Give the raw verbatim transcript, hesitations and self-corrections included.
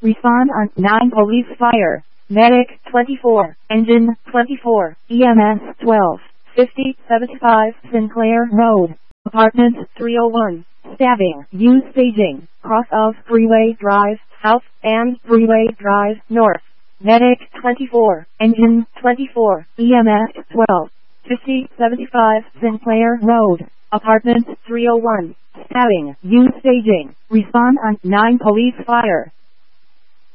Respond on nine Police Fire. Medic twenty-four, Engine twenty-four, E M S twelve, fifty seventy-five Sinclair Road, Apartment three oh one. Stabbing. Use staging. Cross of Freeway Drive South and Freeway Drive North. Medic twenty-four, Engine twenty-four, E M S twelve, fifty seventy-five Sinclair Road, Apartment three oh one. Stabbing. Use staging. Respond on nine Police Fire.